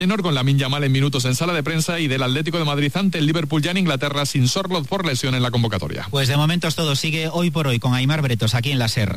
Con Lamine Yamal en minutos en sala de prensa y del Atlético de Madrid ante el Liverpool ya en Inglaterra sin Sorloth por lesión en la convocatoria. Pues de momento es todo, sigue hoy por hoy con Aimar Bretos aquí en la SER.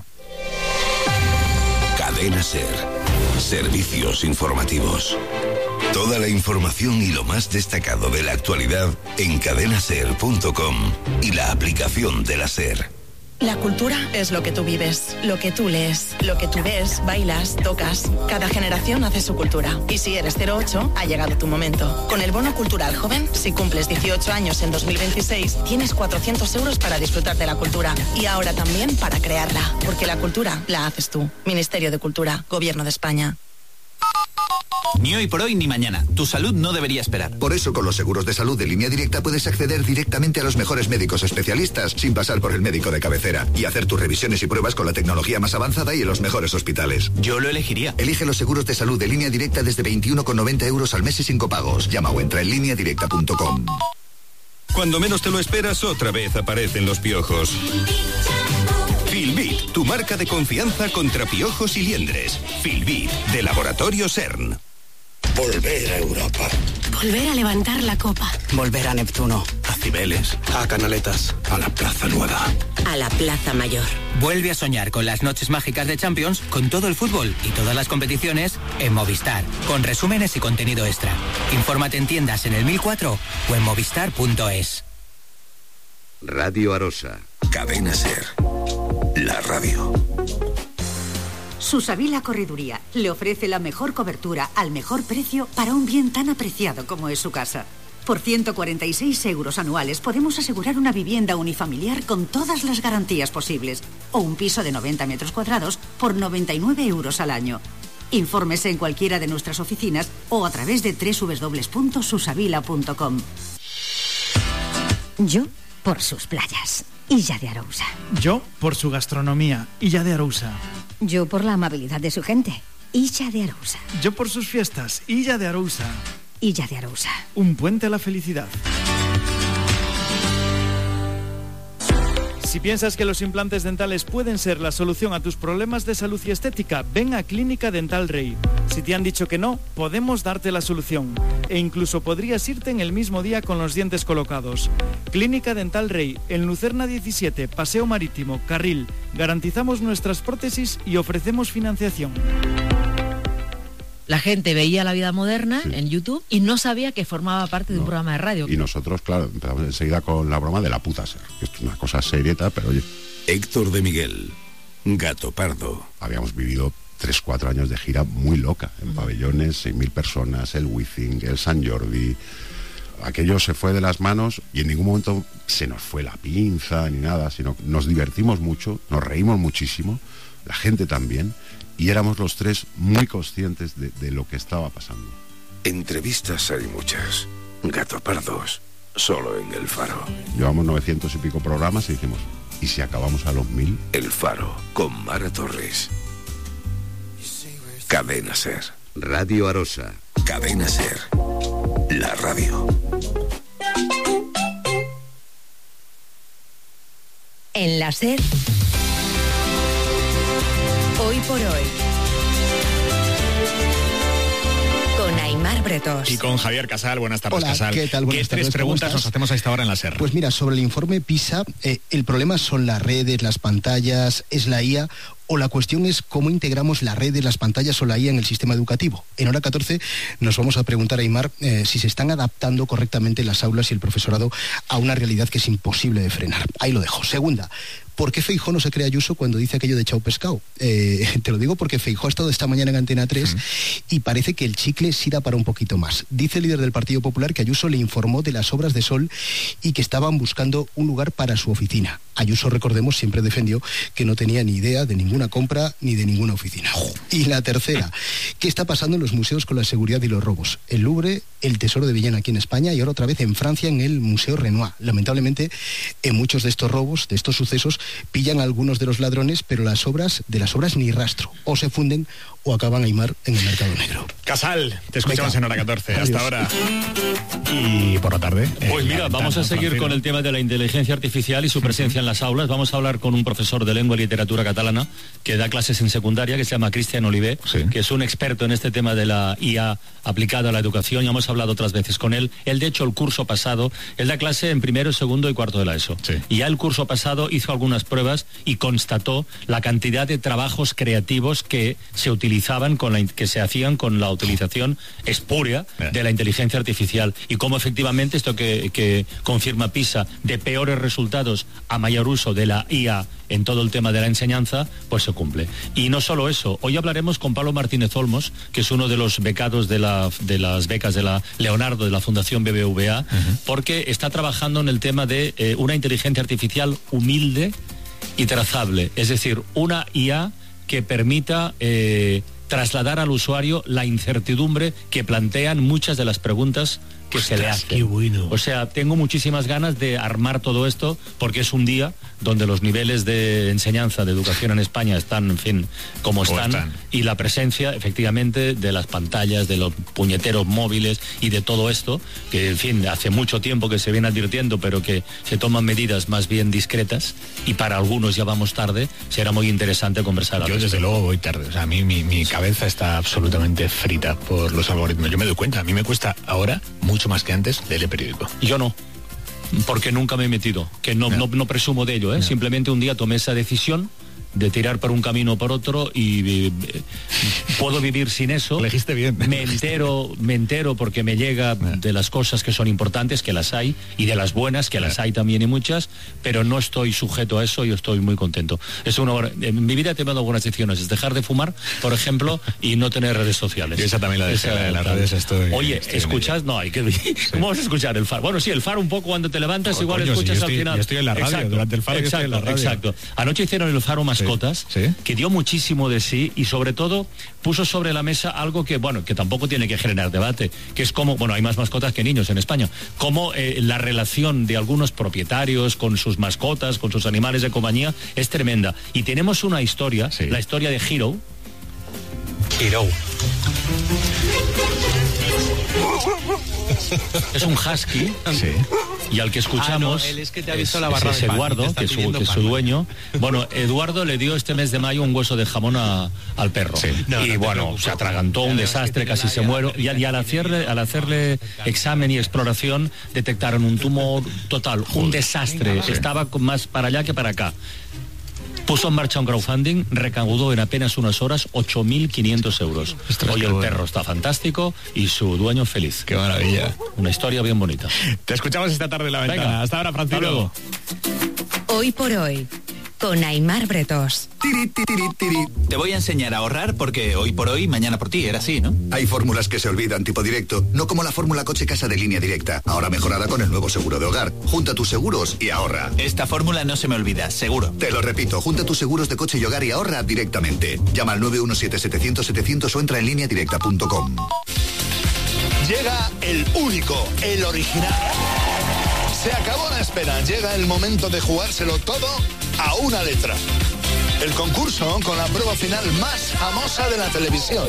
Cadena SER. Servicios informativos. Toda la información y lo más destacado de la actualidad en cadenaser.com y la aplicación de la SER. La cultura es lo que tú vives, lo que tú lees, lo que tú ves, bailas, tocas. Cada generación hace su cultura. Y si eres 08, ha llegado tu momento. Con el Bono Cultural Joven, si cumples 18 años en 2026, tienes 400 euros para disfrutar de la cultura. Y ahora también para crearla. Porque la cultura la haces tú. Ministerio de Cultura, Gobierno de España. Ni hoy por hoy ni mañana. Tu salud no debería esperar. Por eso con los seguros de salud de Línea Directa puedes acceder directamente a los mejores médicos especialistas sin pasar por el médico de cabecera y hacer tus revisiones y pruebas con la tecnología más avanzada y en los mejores hospitales. Yo lo elegiría. Elige los seguros de salud de Línea Directa desde 21,90 euros al mes y sin copagos. Llama o entra en lineadirecta.com. Cuando menos te lo esperas, otra vez aparecen los piojos. Filbit, tu marca de confianza contra piojos y liendres. Filbit, de Laboratorio CERN. Volver a Europa. Volver a levantar la copa. Volver a Neptuno. A Cibeles. A Canaletas. A la Plaza Nueva. A la Plaza Mayor. Vuelve a soñar con las noches mágicas de Champions, con todo el fútbol y todas las competiciones en Movistar, con resúmenes y contenido extra. Infórmate en tiendas en el 1004 o en movistar.es. Radio Arosa. Cadena SER. La radio. Susavila Correduría le ofrece la mejor cobertura al mejor precio para un bien tan apreciado como es su casa. Por 146 euros anuales podemos asegurar una vivienda unifamiliar con todas las garantías posibles o un piso de 90 metros cuadrados por 99 euros al año. Infórmese en cualquiera de nuestras oficinas o a través de www.susavila.com. Yo por sus playas, Illa de Arousa. Yo por su gastronomía, Illa de Arousa. Yo por la amabilidad de su gente, Illa de Arousa. Yo por sus fiestas, Illa de Arousa. Illa de Arousa. Un puente a la felicidad. Si piensas que los implantes dentales pueden ser la solución a tus problemas de salud y estética, ven a Clínica Dental Rey. Si te han dicho que no, podemos darte la solución. E incluso podrías irte en el mismo día con los dientes colocados. Clínica Dental Rey, en Lucerna 17, Paseo Marítimo, Carril. Garantizamos nuestras prótesis y ofrecemos financiación. La gente veía La Vida Moderna en YouTube y no sabía que formaba parte de un programa de radio. Y nosotros, claro, empezamos enseguida con la broma de la puta SER. Esto es una cosa serieta, pero oye. Héctor de Miguel, Gato Pardo. Habíamos vivido 3-4 años de gira muy loca, en pabellones, 6.000 personas, el Wizzing, el San Jordi. Aquello se fue de las manos y en ningún momento se nos fue la pinza ni nada, sino nos divertimos mucho, nos reímos muchísimo, la gente también. Y éramos los tres muy conscientes de lo que estaba pasando. Entrevistas hay muchas. Gato Pardos, solo en El Faro. Llevamos 900 y pico programas y dijimos, ¿y si acabamos a los 1000? El Faro, con Mara Torres. Cadena SER. Radio Arosa. Cadena SER. La radio. En la SER. Hoy por hoy. Con Aimar Bretos. Y con Javier Casal. Buenas tardes, Hola, Casal. ¿qué tal? Buenas tardes, tres preguntas nos hacemos a esta hora en la SER? Pues mira, sobre el informe PISA, el problema son las redes, las pantallas, es la IA, o la cuestión es cómo integramos las redes, las pantallas o la IA en el sistema educativo. En hora 14 nos vamos a preguntar, Aimar, si se están adaptando correctamente las aulas y el profesorado a una realidad que es imposible de frenar. Ahí lo dejo. Segunda, ¿por qué Feijóo no se cree Ayuso cuando dice aquello de chao pescado? Te lo digo porque Feijóo ha estado esta mañana en Antena 3 y parece que el chicle sí da para un poquito más. Dice el líder del Partido Popular que Ayuso le informó de las obras de Sol y que estaban buscando un lugar para su oficina. Ayuso, recordemos, siempre defendió que no tenía ni idea de ninguna compra ni de ninguna oficina. Y la tercera, ¿qué está pasando en los museos con la seguridad y los robos? El Louvre, el Tesoro de Villena aquí en España y ahora otra vez en Francia en el Museo Renoir. Lamentablemente, en muchos de estos robos, de estos sucesos, pillan a algunos de los ladrones, pero de las obras ni rastro. O se funden o acaban, Aimar, en el mercado negro. Casal, te escuchamos en Hora 14. Adiós. Hasta ahora. Y por la tarde. Pues mira, vamos a seguir con el tema de la inteligencia artificial y su presencia en las aulas. Vamos a hablar con un profesor de lengua y literatura catalana que da clases en secundaria, que se llama Cristian Oliver, que es un experto en este tema de la IA aplicada a la educación. Ya hemos hablado otras veces con él. Él, de hecho, el curso pasado, él da clase en primero, segundo y cuarto de la ESO. Y ya el curso pasado hizo algunas pruebas y constató la cantidad de trabajos creativos que se utilizaban que se hacían con la utilización espúrea de la inteligencia artificial, y cómo efectivamente esto que confirma PISA, de peores resultados a mayor uso de la IA en todo el tema de la enseñanza, pues se cumple. Y no solo eso, hoy hablaremos con Pablo Martínez Olmos, que es uno de los becados de las becas de la Leonardo, de la Fundación BBVA, porque está trabajando en el tema de una inteligencia artificial humilde y trazable, es decir, una IA que permita trasladar al usuario la incertidumbre que plantean muchas de las preguntas que se le hacen. Qué bueno. O sea, tengo muchísimas ganas de armar todo esto, porque es un día donde los niveles de enseñanza, de educación en España están, en fin, como están, y la presencia, efectivamente, de las pantallas, de los puñeteros móviles y de todo esto, que, en fin, hace mucho tiempo que se viene advirtiendo, pero que se toman medidas más bien discretas, y para algunos ya vamos tarde. Será muy interesante conversar. Yo, desde luego, voy tarde. O sea, a mí mi cabeza está absolutamente frita por los algoritmos. Yo me doy cuenta, a mí me cuesta ahora mucho más que antes leer el periódico. Yo no, porque nunca me he metido, que no presumo de ello, simplemente un día tomé esa decisión de tirar por un camino o por otro, y puedo vivir sin eso. Elegiste bien. Me entero porque me llega de las cosas que son importantes, que las hay, y de las buenas, que las hay también, y muchas, pero no estoy sujeto a eso y estoy muy contento. En mi vida he tomado algunas decisiones, es dejar de fumar, por ejemplo, y no tener redes sociales. Yo esa también la dejé, de las redes estoy... Oye, ¿escuchas? No, hay que... ¿Cómo vas a escuchar el Faro? Bueno, sí, el Faro un poco cuando te levantas, igual escuchas al final. Yo estoy en la radio, durante el Faro yo estoy en la radio. Exacto. Anoche hicieron el Faro Mascotas, que dio muchísimo de sí, y sobre todo puso sobre la mesa algo que, bueno, que tampoco tiene que generar debate, que es como, bueno, hay más mascotas que niños en España, como la relación de algunos propietarios con sus mascotas, con sus animales de compañía, es tremenda. Y tenemos una historia, la historia de Hero. Es un husky, y al que escuchamos él es que te ha visto la barra es Eduardo, que es su dueño. Bueno, Eduardo le dio este mes de mayo un hueso de jamón al perro. Se atragantó, un desastre, casi se muere. Y al hacerle examen y exploración, detectaron un tumor total, un desastre. Estaba más para allá que para acá. Puso en marcha un crowdfunding, recaudó en apenas unas horas 8.500 euros. Hoy el perro está fantástico y su dueño feliz. ¡Qué maravilla! Una historia bien bonita. Te escuchamos esta tarde en La Ventana. Venga, hasta ahora, Francisco. Hasta luego. Hoy por hoy, con Aimar Bretos. Te voy a enseñar a ahorrar, porque hoy por hoy, mañana por ti, era así, ¿no? Hay fórmulas que se olvidan, tipo directo, no como la fórmula coche-casa de Línea Directa, ahora mejorada con el nuevo seguro de hogar. Junta tus seguros y ahorra. Esta fórmula no se me olvida, seguro. Te lo repito, junta tus seguros de coche y hogar y ahorra directamente. Llama al 917-700-700 o entra en lineadirecta.com. Llega el único, el original. Se acabó la espera, llega el momento de jugárselo todo a una letra. El concurso con la prueba final más famosa de la televisión.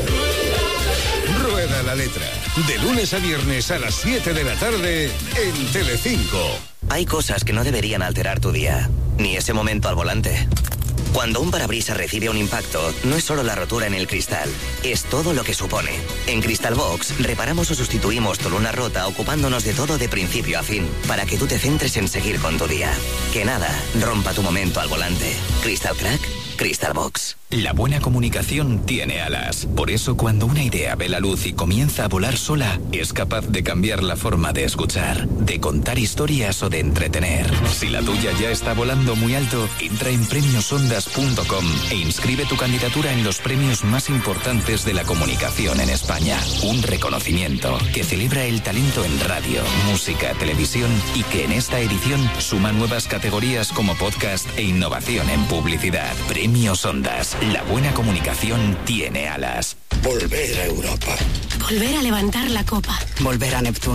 Rueda la letra. De lunes a viernes a las 7 de la tarde en Telecinco. Hay cosas que no deberían alterar tu día, ni ese momento al volante. Cuando un parabrisas recibe un impacto, no es solo la rotura en el cristal, es todo lo que supone. En Crystal Box, reparamos o sustituimos tu luna rota ocupándonos de todo de principio a fin, para que tú te centres en seguir con tu día. Que nada rompa tu momento al volante. Crystal Crack, Crystal Box. La buena comunicación tiene alas. Por eso, cuando una idea ve la luz y comienza a volar sola, es capaz de cambiar la forma de escuchar, de contar historias o de entretener. Si la tuya ya está volando muy alto, entra en premiosondas.com e inscribe tu candidatura en los premios más importantes de la comunicación en España. Un reconocimiento que celebra el talento en radio, música, televisión y que en esta edición suma nuevas categorías como podcast e innovación en publicidad. Premios Ondas. La buena comunicación tiene alas. Volver a Europa. Volver a levantar la copa. Volver a Neptuno.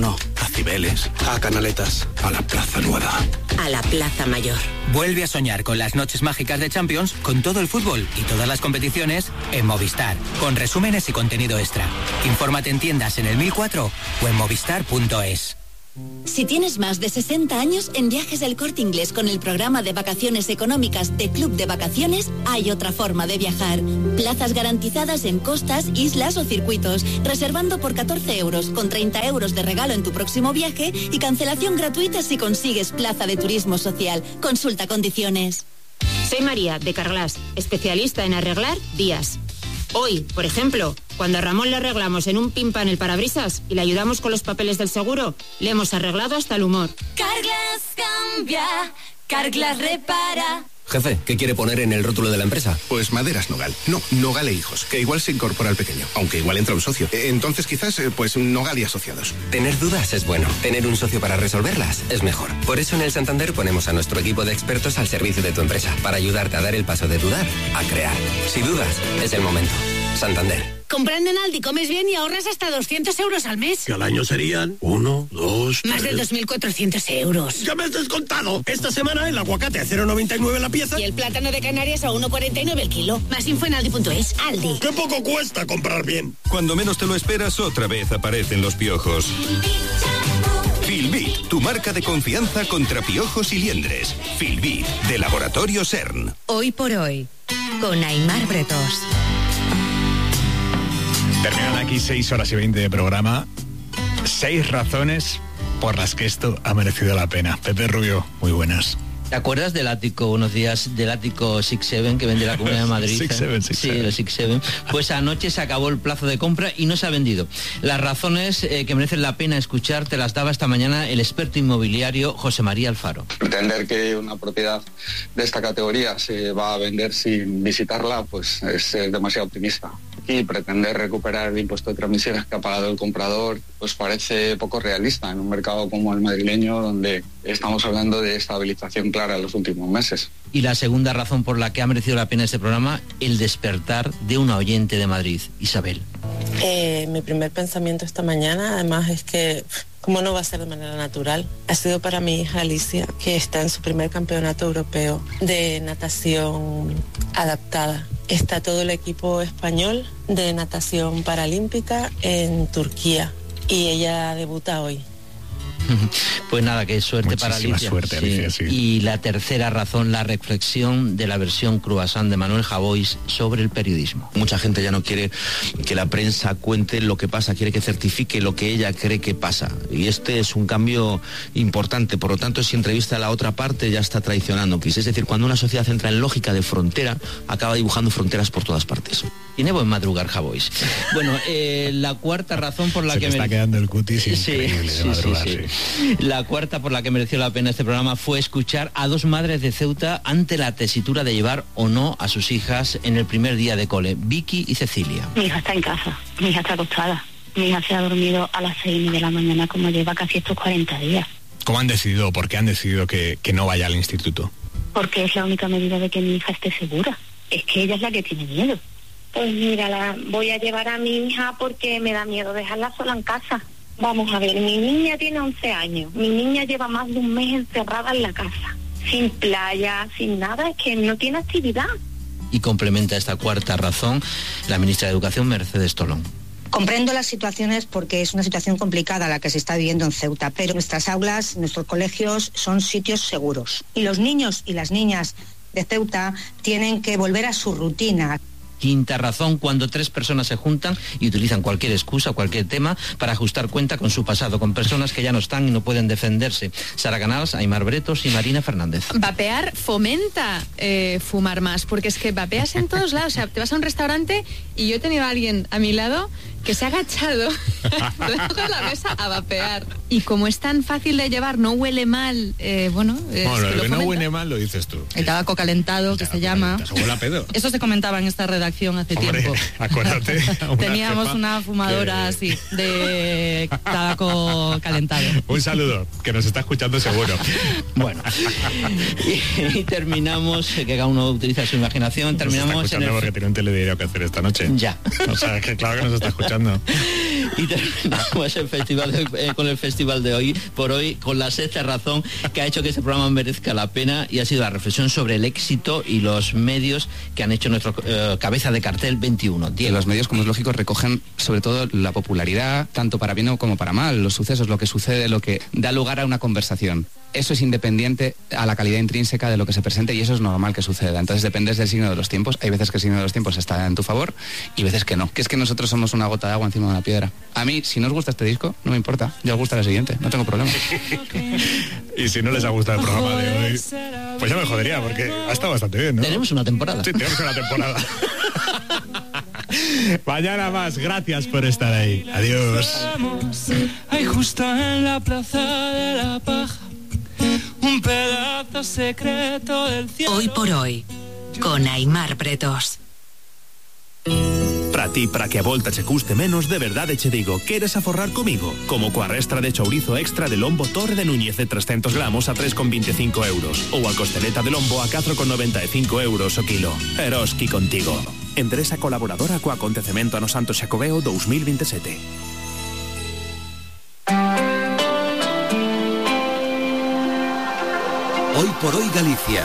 Cibeles, a Canaletas, a la Plaza Nueva. A la Plaza Mayor. Vuelve a soñar con las noches mágicas de Champions, con todo el fútbol y todas las competiciones en Movistar, con resúmenes y contenido extra. Infórmate en tiendas en el 1004 o en movistar.es. Si tienes más de 60 años, en Viajes del Corte Inglés con el programa de vacaciones económicas de Club de Vacaciones hay otra forma de viajar. Plazas garantizadas en costas, islas o circuitos, reservando por 14 euros, con 30 euros de regalo en tu próximo viaje y cancelación gratuita si consigues plaza de turismo social. Consulta condiciones. Soy María, de Carglass, especialista en arreglar vías. Hoy, por ejemplo, cuando a Ramón le arreglamos en un pimpa en el parabrisas y le ayudamos con los papeles del seguro, le hemos arreglado hasta el humor. Carglass cambia, Carglass repara. Jefe, ¿qué quiere poner en el rótulo de la empresa? Pues Maderas Nogal. No, Nogal e Hijos, que igual se incorpora al pequeño, aunque igual entra un socio. Entonces quizás, pues Nogal y Asociados. Tener dudas es bueno. Tener un socio para resolverlas es mejor. Por eso en el Santander ponemos a nuestro equipo de expertos al servicio de tu empresa, para ayudarte a dar el paso de dudar a crear. Si dudas, es el momento. Santander. Comprando en Aldi comes bien y ahorras hasta 200 euros al mes. Que al año serían 1, 2, Más de 2.400 euros. ¡Ya me has descontado! Esta semana el aguacate a 0,99 la pieza. Y el plátano de Canarias a 1,49 el kilo. Más info en aldi.es. Aldi. ¡Qué poco cuesta comprar bien! Cuando menos te lo esperas, otra vez aparecen los piojos. Filbit, tu marca de confianza contra piojos y liendres. Filbit, de Laboratorio CERN. Hoy por hoy, con Aimar Bretos. Terminan aquí 6 horas y 20 de programa. 6 razones por las que esto ha merecido la pena. Pepe Rubio, muy buenas. ¿Te acuerdas del ático, unos días, del ático 6-7 que vende la Comunidad de Madrid? 6-7. Sí, el 6-7. Pues anoche se acabó el plazo de compra y no se ha vendido. Las razones que merecen la pena escuchar te las daba esta mañana el experto inmobiliario José María Alfaro. Pretender que una propiedad de esta categoría se va a vender sin visitarla, pues es demasiado optimista. Y pretender recuperar el impuesto de transmisiones que ha pagado el comprador, pues parece poco realista en un mercado como el madrileño, donde estamos hablando de estabilización clara en los últimos meses. Y la segunda razón por la que ha merecido la pena este programa, el despertar de una oyente de Madrid, Isabel. Mi primer pensamiento esta mañana, además, es que ¿cómo no va a ser de manera natural? Ha sido para mi hija Alicia, que está en su primer campeonato europeo de natación adaptada. Está todo el equipo español de natación paralímpica en Turquía y ella debuta hoy. Pues nada, que suerte para Alicia. Muchísima suerte, Alicia, sí. Y la tercera razón, la reflexión de la versión croissant de Manuel Javois sobre el periodismo. Mucha gente ya no quiere que la prensa cuente lo que pasa, quiere que certifique lo que ella cree que pasa. Y este es un cambio importante. Por lo tanto, si entrevista a la otra parte, ya está traicionando. Es decir, cuando una sociedad entra en lógica de frontera, acaba dibujando fronteras por todas partes. Tiene buen madrugar Javois. Bueno, la cuarta razón por la que... está quedando el cutis increíble de madrugar, sí. La cuarta por la que mereció la pena este programa fue escuchar a 2 madres de Ceuta ante la tesitura de llevar o no a sus hijas en el primer día de cole, Vicky y Cecilia. Mi hija está en casa, mi hija está acostada. Mi hija se ha dormido a las 6:30 de la mañana, como lleva casi estos 40 días. ¿Cómo han decidido, por qué han decidido que no vaya al instituto? Porque es la única medida de que mi hija esté segura. Es que ella es la que tiene miedo. Pues mira, voy a llevar a mi hija porque me da miedo dejarla sola en casa. Vamos a ver, mi niña tiene 11 años. Mi niña lleva más de un mes encerrada en la casa. Sin playa, sin nada, es que no tiene actividad. Y complementa esta cuarta razón la ministra de Educación, Mercedes Tolón. Comprendo las situaciones porque es una situación complicada la que se está viviendo en Ceuta, pero nuestras aulas, nuestros colegios son sitios seguros. Y los niños y las niñas de Ceuta tienen que volver a su rutina. Quinta razón, cuando 3 personas se juntan y utilizan cualquier excusa, cualquier tema para ajustar cuenta con su pasado, con personas que ya no están y no pueden defenderse. Sara Canals, Aimar Bretos y Marina Fernández. Vapear fomenta fumar más, porque es que vapeas en todos lados. O sea, te vas a un restaurante y yo he tenido a alguien a mi lado que se ha agachado debajo de la mesa a vapear. Y como es tan fácil de llevar, no huele mal, lo que no huele mal lo dices tú. El tabaco calentado, que se llama. Huele a pedo. Eso se comentaba en esta redacción hace tiempo. Acuérdate. Teníamos una fumadora así, de tabaco calentado. Un saludo, que nos está escuchando seguro. Bueno, y terminamos, que cada uno utiliza su imaginación, terminamos porque tiene un telediario que hacer esta noche. Ya. O sea, que claro que nos está escuchando. Y terminamos el festival con el festival de hoy, por hoy, con la sexta razón que ha hecho que este programa merezca la pena, y ha sido la reflexión sobre el éxito y los medios que han hecho nuestro cabeza de cartel 21. Y los medios, como es lógico, recogen sobre todo la popularidad, tanto para bien como para mal, los sucesos, lo que sucede, lo que da lugar a una conversación. Eso es independiente a la calidad intrínseca de lo que se presente, y eso es normal que suceda. Entonces dependes del signo de los tiempos. Hay veces que el signo de los tiempos está en tu favor y veces que no. Que es que nosotros somos una gota de agua encima de una piedra. A mí, si no os gusta este disco, no me importa. Ya os gusta el siguiente, no tengo problema. Y si no les ha gustado el programa de hoy, pues ya me jodería, porque ha estado bastante bien, ¿no? Tenemos una temporada. Sí, tenemos una temporada. Mañana más, gracias por estar ahí. Adiós. Hay justo en la plaza de la paja un pedazo secreto del cielo. Hoy por hoy, con Aimar Bretos. Para ti, para que a volta che custe menos, de verdade che digo, queres aforrar comigo? Como coa restra de chourizo extra de lombo Torre de Núñez de 300 gramos a 3,25 euros, ou a costeleta de lombo a 4,95 euros o kilo. Eroski contigo. Empresa colaboradora co acontecemento ano Santo Xacobeo 2027. Hoy por hoy Galicia.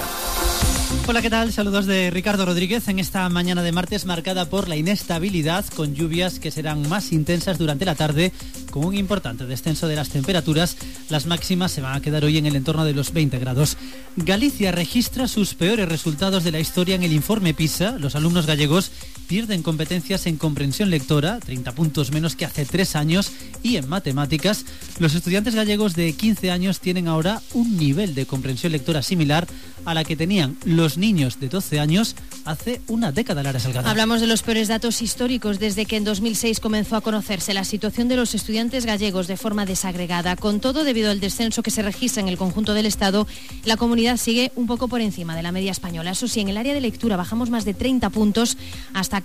Hola, ¿qué tal? Saludos de Ricardo Rodríguez en esta mañana de martes marcada por la inestabilidad, con lluvias que serán más intensas durante la tarde, con un importante descenso de las temperaturas. Las máximas se van a quedar hoy en el entorno de los 20 grados. Galicia registra sus peores resultados de la historia en el informe PISA. Los alumnos gallegos pierden competencias en comprensión lectora, 30 puntos menos que hace 3 años, y en matemáticas. Los estudiantes gallegos de 15 años tienen ahora un nivel de comprensión lectora similar a la que tenían los niños de 12 años hace una década. Lara Salgado. Hablamos de los peores datos históricos desde que en 2006 comenzó a conocerse la situación de los estudiantes gallegos de forma desagregada. Con todo, debido al descenso que se registra en el conjunto del Estado, la comunidad sigue un poco por encima de la media española. Eso sí, en el área de lectura bajamos más de 30 puntos hasta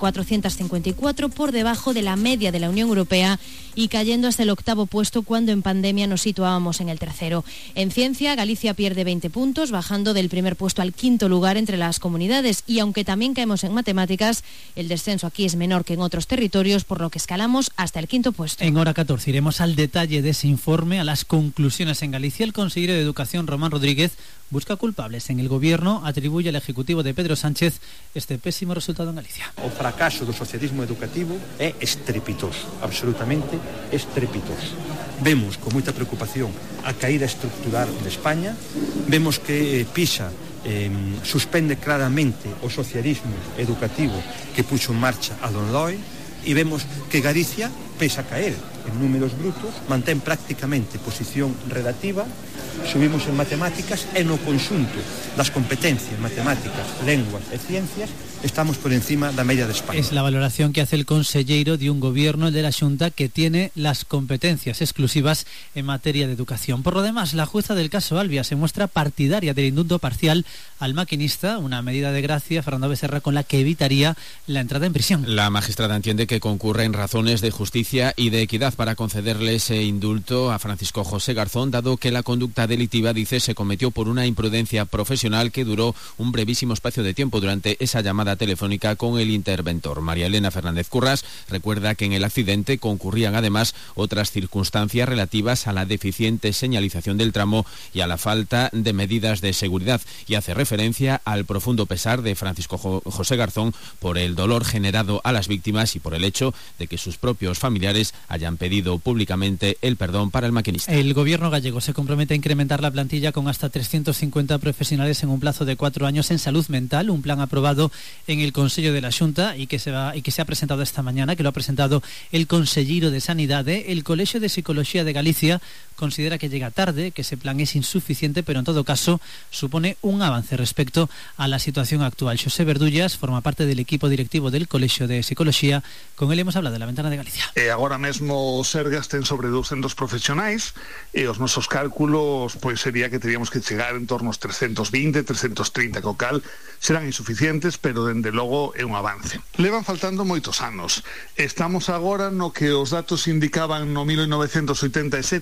454, por debajo de la media de la Unión Europea y cayendo hasta el 8º puesto cuando en pandemia nos situábamos en el 3º. En ciencia, Galicia pierde 20 puntos, bajando del primer puesto al 5º lugar entre las comunidades, y aunque también caemos en matemáticas, el descenso aquí es menor que en otros territorios, por lo que escalamos hasta el 5º puesto. En hora 14 iremos al detalle de ese informe, a las conclusiones en Galicia. El consejero de Educación, Román Rodríguez, busca culpables en el gobierno, atribuye al Ejecutivo de Pedro Sánchez este pésimo resultado en Galicia. O fracaso do socialismo educativo é estrepitoso, absolutamente estrepitoso. Vemos con moita preocupación a caída estructural de España, vemos que PISA suspende claramente o socialismo educativo que puxo en marcha a Don Loy, e vemos que Galicia, pese a caer en números brutos, mantén prácticamente posición relativa. Subimos en matemáticas e no conxunto das competencias matemáticas, lenguas e ciencias estamos por encima da media de España. Es la valoración que hace el consellero de un gobierno, el de la Xunta, que tiene las competencias exclusivas en materia de educación. Por lo demás, la jueza del caso Albia se muestra partidaria del indulto parcial al maquinista, una medida de gracia, Fernando Becerra, con la que evitaría la entrada en prisión. La magistrada entiende que concurren razones de justicia y de equidad para concederle ese indulto a Francisco José Garzón, dado que la conducta delictiva, dice, se cometió por una imprudencia profesional que duró un brevísimo espacio de tiempo durante esa llamada telefónica con el interventor. María Elena Fernández Curras recuerda que en el accidente concurrían además otras circunstancias relativas a la deficiente señalización del tramo y a la falta de medidas de seguridad, y hace referencia al profundo pesar de Francisco José Garzón por el dolor generado a las víctimas y por el hecho de que sus propios familiares hayan pedido públicamente el perdón para el maquinista. El gobierno gallego se compromete a incrementar la plantilla con hasta 350 profesionales en un plazo de 4 años en salud mental, un plan aprobado en el Consello de la Xunta y que se ha presentado esta mañana, que lo ha presentado el consellero de Sanidade. El Colegio de Psicología de Galicia considera que llega tarde, que ese plan es insuficiente, pero en todo caso supone un avance respecto a la situación actual. Xosé Verdullas forma parte del equipo directivo del Colegio de Psicología. Con él hemos hablado de la Ventana de Galicia. Agora mesmo o Sergas ten sobre 200 profesionais e os nosos cálculos pois sería que teríamos que chegar en torno aos 320, 330, co cal serán insuficientes, pero dende logo é un avance. Levan faltando moitos anos. Estamos agora no que os datos indicaban no 1987, que era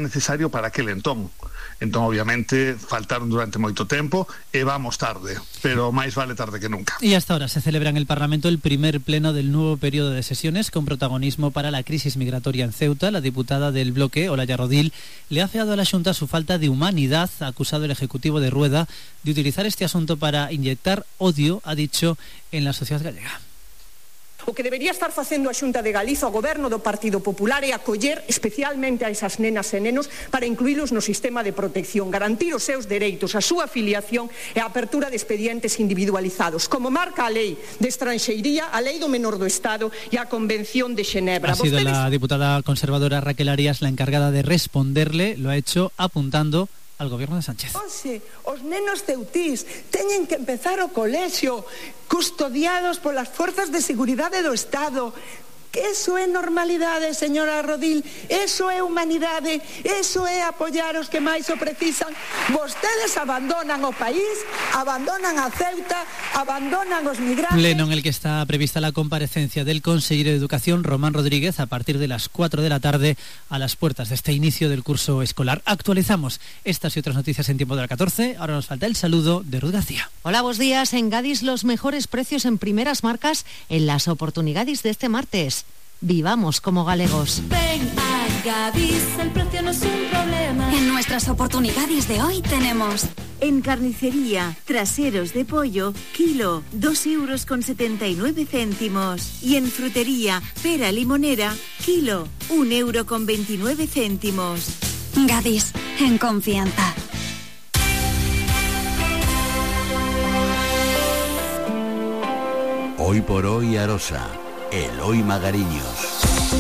necesario para aquel entón. Entón, obviamente, faltaron durante moito tempo e vamos tarde, pero máis vale tarde que nunca. Y hasta ahora se celebra en el Parlamento el primer pleno del nuevo periodo de sesiones con protagonismo para la crisis migratoria en Ceuta. La diputada del bloque, Olaya Rodil, le ha afeado a la Xunta su falta de humanidad, ha acusado el Ejecutivo de Rueda de utilizar este asunto para inyectar odio, ha dicho, en la sociedad gallega. O que debería estar facendo a Xunta de Galiza, o Goberno do Partido Popular, é acoller especialmente a esas nenas e nenos para incluílos no sistema de protección, garantir os seus dereitos, a súa afiliación e a apertura de expedientes individualizados, como marca a Lei de Estranxeiría, a Lei do Menor do Estado e a Convención de Xenebra. Ha sido la diputada conservadora Raquel Arias la encargada de responderle, lo ha hecho apuntando al gobierno de Sánchez. Oxe, os nenos ceutís teñen que empezar o colexio custodiados polas forzas de seguridade do Estado. Eso é normalidade, señora Rodil, eso é humanidade, eso é apoiar os que máis o precisan. Vostedes abandonan o país, abandonan a Ceuta, abandonan os migrantes. Pleno en el que está prevista la comparecencia del consejero de Educación, Román Rodríguez, a partir de las 4 de la tarde a las puertas de este inicio del curso escolar. Actualizamos estas y otras noticias en tiempo de la 14. Ahora nos falta el saludo de Ruth García. Hola, buenos días. En Gadis los mejores precios en primeras marcas en las oportunidades de este martes. Vivamos como galegos. Ven a Gadis, el precio no es un problema. En nuestras oportunidades de hoy tenemos: en carnicería, traseros de pollo, kilo, 2,79 €. Y en frutería, pera limonera, kilo, 1,29 €. Gadis, en confianza. Hoy por hoy Arosa. Eloi Magariños.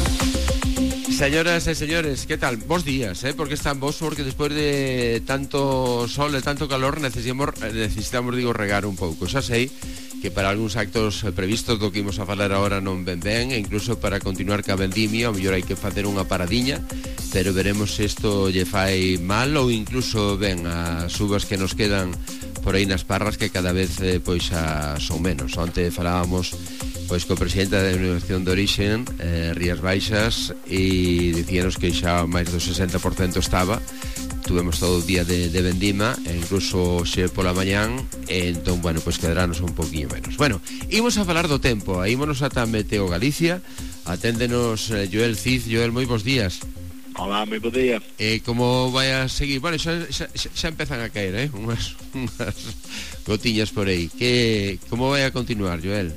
Señoras e señores, ¿qué tal? Bos días, porque están vos, porque despois de tanto sol e tanto calor necesitamos regar un pouco. Xa sei que para algúns actos previstos do que imos a falar agora non ben ben, e incluso para continuar ca vendimia, ao mellor hai que facer unha paradiña, pero veremos se isto lle fai mal ou incluso ben as uvas que nos quedan por aí nas parras, que cada vez pois xa son menos. Onte falábamos pois co presidente da Denominación de Origen, Rías Baixas, e dicíanos que xa máis do 60% estaba. Tuvemos todo o día de vendima, e incluso xe pola mañán, e entón, bueno, pois quedarános un poquinho menos. Bueno, imos a falar do tempo, ímonos ata Meteo Galicia, aténdenos Joel Cid. Joel, moi bons días. Hola, moi bo día. Como vai a seguir? Bueno, xa empezan a caer, unhas gotiñas por aí. Como vai a continuar, Joel?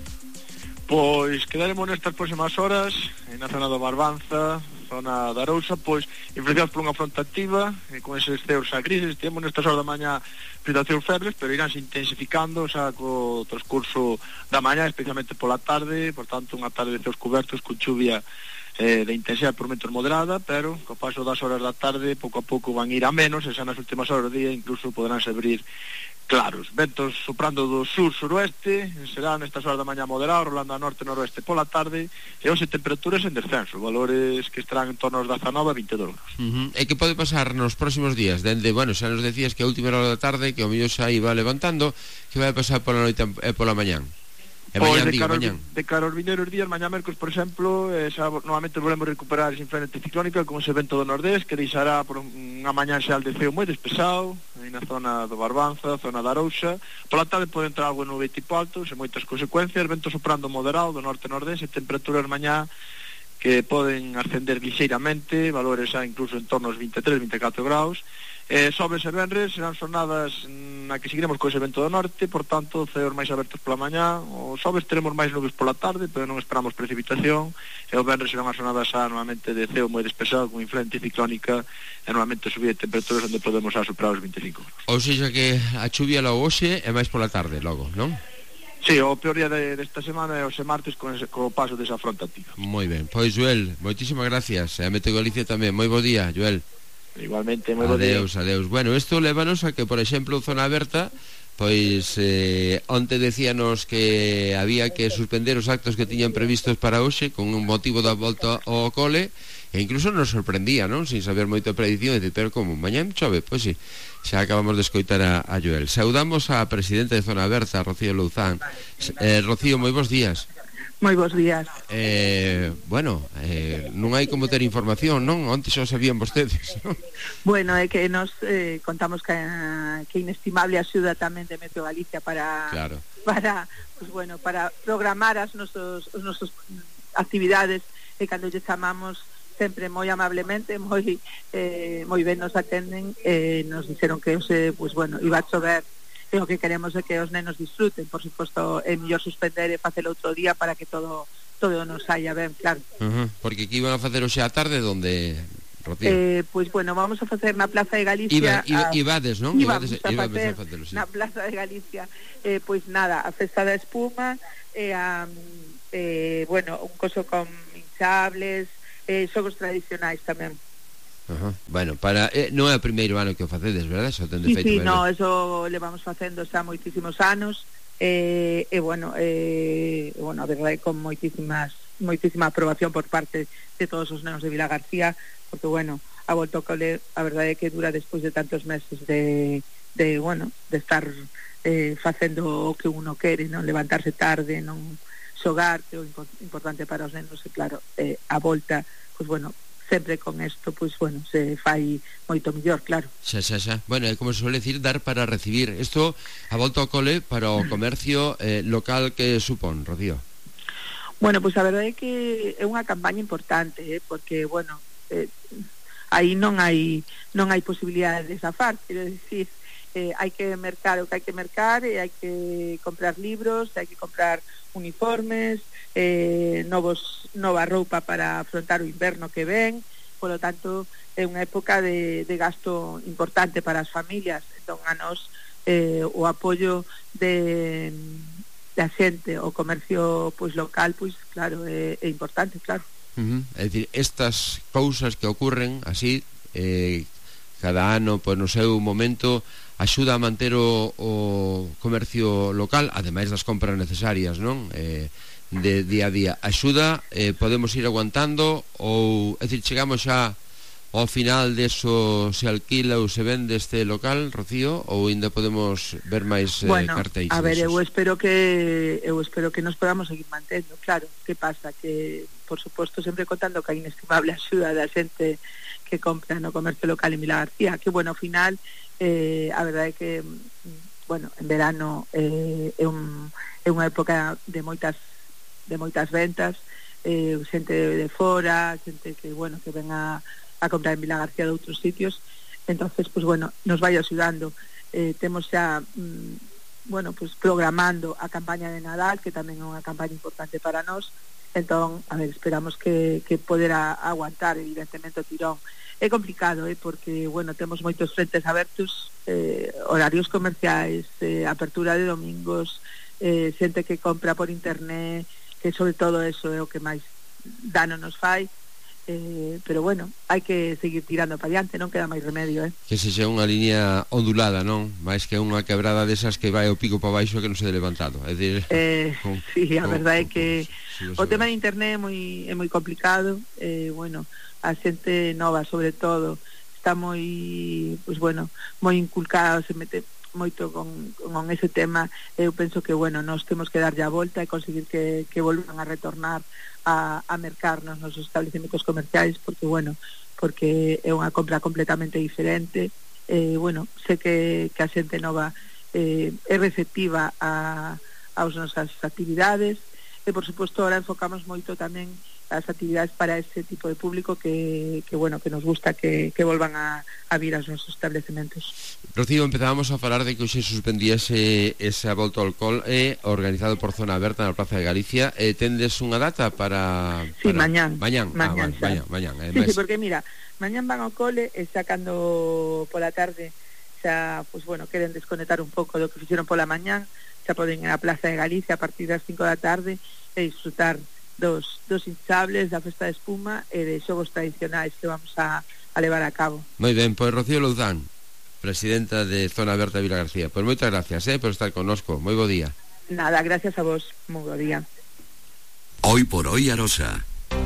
Pois quedaremos nestas próximas horas na zona do Barbanza, zona da Arousa, pois influenciados por unha fronte activa, con eses ceos a grises. Temos nestas horas da mañá precipitacións febles, pero iránse intensificando xa co transcurso da mañá, especialmente pola tarde. Por tanto, unha tarde de ceos cobertos con chuvia de intensidade por momentos moderada, pero co paso das horas da tarde pouco a pouco van ir a menos, e xa nas últimas horas do día incluso poderánse abrir claros. Ventos soprando do sur-suroeste, será nestas horas da mañá moderado, rolando a norte-noroeste pola tarde, e hoxe temperaturas en descenso, valores que estarán en torno aos 19 a 22 graus. E que pode pasar nos próximos días? Dende, bueno, xa nos decías que a última hora da tarde, que o mellor xa iba levantando, que vai pasar pola noite e pola mañán? Pois de cara aos vindeiros días, mañá mércores, por exemplo, xa novamente volvemos recuperar esa influencia ciclónica con ese vento do nordés, que deixará por unha mañá xeal de ceo moi despexado aí na zona do Barbanza, zona da Arousa. Pola tarde pode entrar algo en nube tipo alto, sen moitas consecuencias, vento soprando moderado do norte-nordés, e temperaturas mañá que poden ascender lixeiramente, valores xa incluso en torno aos 23-24 graus. Sobres e venres serán jornadas na que seguiremos co ese vento do norte, por tanto, ceos máis abertos pola mañá. Os sobres teremos máis nubes pola tarde, pero non esperamos precipitación, e os venres serán as jornadas xa normalmente de ceo moi despexado, con influencia ciclónica, e normalmente subir de temperaturas onde podemos xa superar os 25 graus. Ou seja que a chuvia logo hoxe é máis pola tarde, logo, non? Sí, o peor día desta semana é o martes co paso desa fronte activa. Moi ben, pois Joel, moitísimas gracias, e a Meteo Galicia tamén. Moi bo día, Joel. Igualmente, moi bo día. Adeus. Bueno, isto lévanos a que, por exemplo, zona aberta, pois onte decíanos que había que suspender os actos que tiñan previstos para hoxe con un motivo da volta ao cole, e incluso nos sorprendía, non? Sin saber moita predicción, e pero como mañán chove, pois sí. Xa acabamos de escoitar a Joel. Saudamos a presidenta de Zona Aberta, Rocío Louzán. Rocío, moi bons días. Moi bons días. Non hai como ter información, non? Onte xa sabían vostedes, non? Bueno, é que nos contamos que inestimable axuda tamén de Meteo Galicia para programar as nosos actividades, e cando lle chamamos sempre moi amablemente, moi ben nos atenden, nos dixeron que iba a chover, e o que queremos é que os nenos disfruten. Por suposto, é mellor suspender e facer outro día para que todo nos saia ben, claro. Porque que iban a facer hoxe á tarde, donde, Rocío? Vamos a facer na Plaza de Galicia. Ibades, non? Ibades a facer na Plaza de Galicia, a festa da espuma, un coso con hinchables, xogos tradicionais tamén. Non é o primeiro ano que o facedes, verdad? Eso ten defeito, sí, no, eso levamos facendo xa moitísimos anos, a verdade, con moitísima aprobación por parte de todos os nenos de Vilagarcía, porque, a volta ao cole, a verdade é que dura despois de tantos meses de estar facendo o que uno quere, non levantarse tarde, non xogar, que é o importante para os nenos, e claro, a volta, sempre con isto, se fai moito mellor, claro. Xa. É como se suele decir, dar para recibir. Isto, a volta ao cole, para o comercio local, que supón, Rocío? A verdade é que é unha campaña importante, porque, aí non hai posibilidade de zafar, quero dicir, hai que mercar o que hai que mercar, e hai que comprar libros, hai que comprar uniformes, nova roupa para afrontar o inverno que ven. Polo tanto, é unha época de gasto importante para as familias. Entón, a nos o apoio da xente, o comercio local, claro, é importante, claro. É dicir, estas cousas que ocurren así cada ano, no seu momento, axuda a manter o comercio local, ademais das compras necesarias, non? De día a día. Axuda, podemos ir aguantando, ou, é dicir, chegamos xa ao final deso, se alquila ou se vende este local, Rocío, ou ainda podemos ver máis cartéis? A ver, eu espero que nos podamos seguir mantendo, claro. Que pasa? Que, por suposto, sempre contando que hai inestimable axuda da xente que compra no comercio local en Vilagarcía, que, ao final, a verdade é que, en verano é unha época de moitas ventas, xente de fora, xente que ven a comprar en Vilagarcía de outros sitios. Entonces, nos vai axudando. Temos xa programando a campaña de Nadal, que tamén é unha campaña importante para nós. Entón, a ver, esperamos que poder aguantar, evidentemente, o tirón. É complicado, porque, temos moitos frentes abertos, horarios comerciais, apertura de domingos, xente que compra por internet, que sobre todo eso é o que máis dano nos fai, pero hai que seguir tirando para diante, non queda máis remedio. Que se xa unha liña ondulada, non? Máis que unha quebrada desas que vai ao pico para baixo que non se de levantado. É dicir, a verdade é que o tema de internet é moi complicado. A xente nova, sobre todo, está moi inculcada, se mete moito con ese tema. Eu penso que, nós temos que darlle a volta e conseguir que volvan a retornar a mercar nos nosos establecementos comerciais, porque é unha compra completamente diferente. Sé que a xente nova é receptiva aos nosas actividades, e, por suposto, ahora enfocamos moito tamén as actividades para ese tipo de público que nos gusta que volvan a vir aos nosos establecementos. Rocío, empezábamos a falar de que hoxe suspendíase esa volta ao alcohol organizado por Zona Aberta na Plaza de Galicia. Tendes unha data para... Sí, mañán. Mañán. Sí, porque mira, mañán van ao cole e xa cando pola tarde xa, queren desconectar un pouco do que fixeron pola mañán, xa poden ir á Plaza de Galicia a partir das 5 da tarde e disfrutar dos hinchables, da festa de espuma e de xogos tradicionais que vamos a levar a cabo. Moi ben, pois Rocío Louzán, presidenta de Zona Aberta de Vilagarcía, pois moitas gracias por estar connosco. Moi bo día. Nada, gracias a vos, moi bo día. Hoy por hoy Arosa.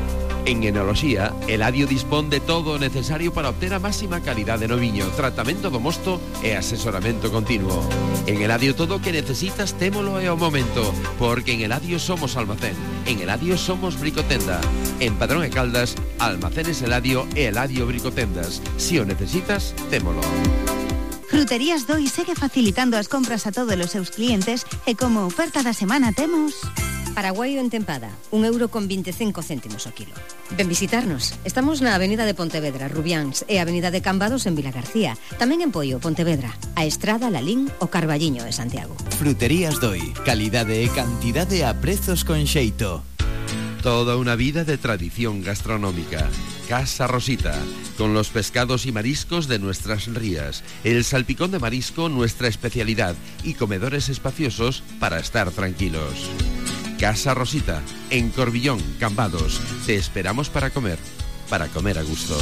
En enoloxía, Eladio dispón de todo o necesario para obter a máxima calidade no viño, tratamento do mosto e asesoramento continuo. En Eladio todo o que necesitas témolo e o momento, porque en Eladio somos almacén, en Eladio somos bricotenda. En Padrón e Caldas, Almacenes Eladio e Eladio Bricotendas. Si o necesitas, témolo. Fruterías Doi segue facilitando as compras a todos os seus clientes e como oferta da semana temos... Paraguaio en tempada, 1,25 € o kilo. Ven visitarnos. Estamos na Avenida de Pontevedra, Rubiáns, e Avenida de Cambados en Vilagarcía. Tamén en Poio, Pontevedra, a Estrada, Lalín o Carballiño de Santiago. Fruterías Doi, calidade e cantidade a prezos con xeito. Toda una vida de tradición gastronómica. Casa Rosita, con los pescados y mariscos de nuestras rías, el salpicón de marisco nuestra especialidad y comedores espaciosos para estar tranquilos. Casa Rosita, en Corbillón, Cambados. Te esperamos para comer a gusto.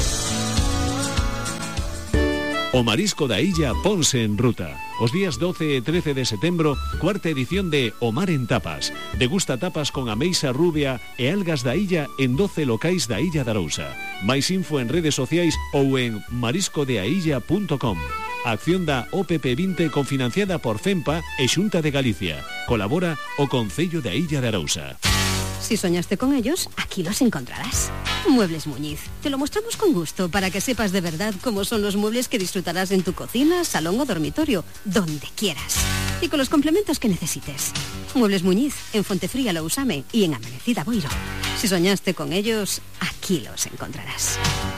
O marisco da illa ponse en ruta. Os días 12 e 13 de setembro, cuarta edición de O Mar en Tapas. Degusta tapas con ameixa rubia e algas da illa en 12 locais da Illa de Arousa. Mais info en redes sociais ou en mariscodeailla.com. A acción da OPP20 confinanciada por FEMPA e Xunta de Galicia. Colabora o Concello da Illa de Arousa. Si soñaste con ellos, aquí los encontrarás. Muebles Muñiz. Te lo mostramos con gusto para que sepas de verdad cómo son los muebles que disfrutarás en tu cocina, salón o dormitorio, donde quieras. Y con los complementos que necesites. Muebles Muñiz, en Fontefría Lousame y en Amanecida Boiro. Si soñaste con ellos, aquí los encontrarás.